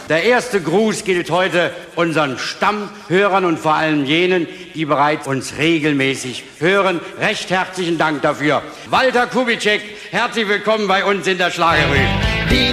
Der erste Gruß gilt heute unseren Stammhörern und vor allem jenen, die bereits uns regelmäßig hören. Recht herzlichen Dank dafür. Walter Kubitschek, herzlich willkommen bei uns in der Schlagerrevue.